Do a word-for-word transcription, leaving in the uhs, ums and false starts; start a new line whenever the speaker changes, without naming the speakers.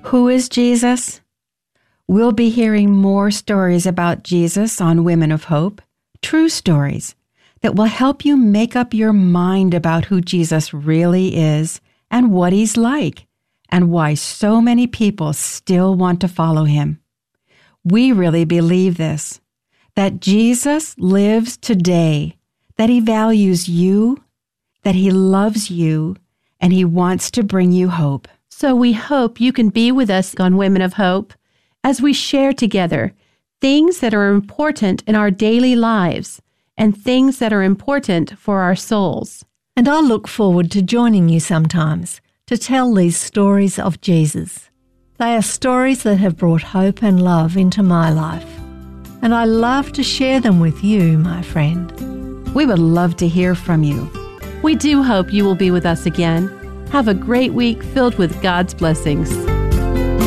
Who is Jesus? We'll be hearing more stories about Jesus on Women of Hope, true stories that will help you make up your mind about who Jesus really is and what he's like, and why so many people still want to follow him. We really believe this, that Jesus lives today, that he values you, that he loves you, and he wants to bring you hope.
So we hope you can be with us on Women of Hope as we share together things that are important in our daily lives and things that are important for our souls.
And I'll look forward to joining you sometimes to tell these stories of Jesus. They are stories that have brought hope and love into my life, and I love to share them with you, my friend.
We would love to hear from you.
We do hope you will be with us again. Have a great week filled with God's blessings.